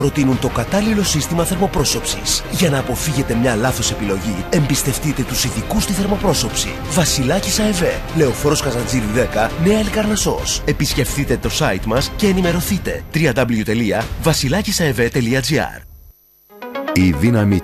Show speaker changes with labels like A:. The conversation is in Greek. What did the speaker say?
A: προτείνουν το κατάλληλο σύστημα θερμοπρόσωψης. Για να αποφύγετε μια λάθος επιλογή, εμπιστευτείτε τους ειδικούς στη θερμοπρόσωψη. Βασιλάκης ΑΕΒΕ, Λεωφόρος Καζαντζήρη 10, Νέα Ελκαρνασσός. Επισκεφτείτε το site μας και ενημερωθείτε. www.vasilakisaev.gr. Η δύναμη